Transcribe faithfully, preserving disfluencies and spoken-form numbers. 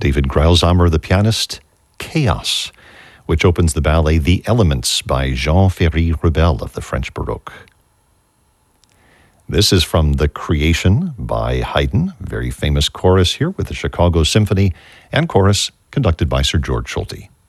David Greilsheimer, the pianist, Chaos, which opens the ballet The Elements by Jean-Ferry Rubel of the French Baroque. This is from The Creation by Haydn, very famous chorus here with the Chicago Symphony, and chorus conducted by Sir George Solti.